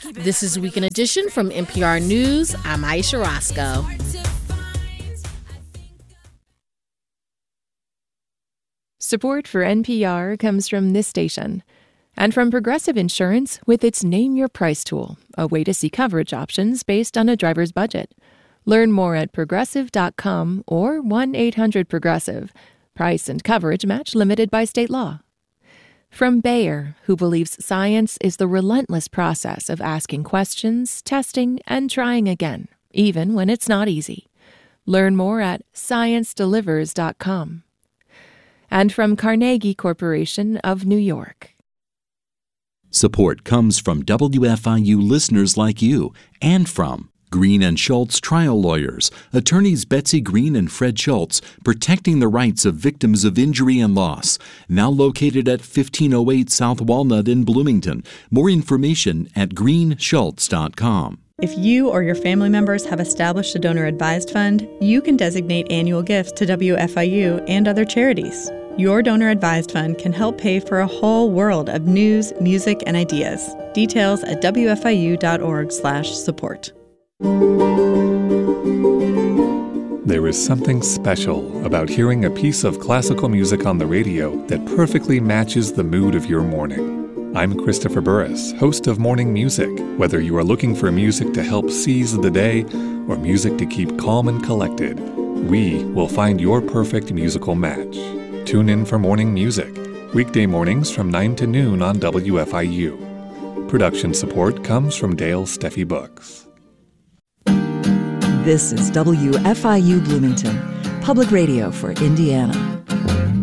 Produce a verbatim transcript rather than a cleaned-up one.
This is Weekend Edition from N P R News. I'm Aisha Roscoe. Support for N P R comes from this station and from Progressive Insurance with its Name Your Price tool, a way to see coverage options based on a driver's budget. Learn more at progressive dot com or one eight hundred progressive. Price and coverage match limited by state law. From Bayer, who believes science is the relentless process of asking questions, testing, and trying again, even when it's not easy. Learn more at science delivers dot com. And from Carnegie Corporation of New York. Support comes from W F I U listeners like you and from Green and Schultz Trial Lawyers, attorneys Betsy Green and Fred Schultz, protecting the rights of victims of injury and loss. Now located at fifteen oh eight South Walnut in Bloomington. More information at green schultz dot com. If you or your family members have established a donor-advised fund, you can designate annual gifts to W F I U and other charities. Your donor-advised fund can help pay for a whole world of news, music, and ideas. Details at w f i u dot org slash support. There is something special about hearing a piece of classical music on the radio that perfectly matches the mood of your morning. I'm Christopher Burris, host of Morning Music. Whether you are looking for music to help seize the day or music to keep calm and collected, we will find your perfect musical match. Tune in for Morning Music, weekday mornings from nine to noon on W F I U. Production support comes from Dale Steffi Books. This is W F I U Bloomington, public radio for Indiana.